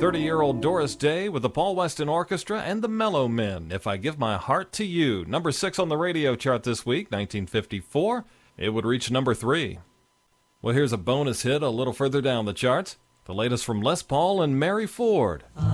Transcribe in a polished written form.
30-year-old Doris Day with the Paul Weston Orchestra and the Mellow Men, If I Give My Heart to You. Number 6 on the radio chart this week, 1954. It would reach number 3. Well, here's a bonus hit a little further down the charts. The latest from Les Paul and Mary Ford.